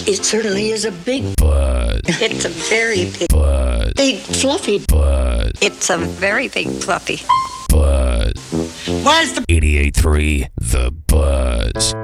It certainly is a big Buzz. It's a very big Buzz. Big fluffy Buzz. It's a very big fluffy Buzz. Why is the 88.3 The Buzz.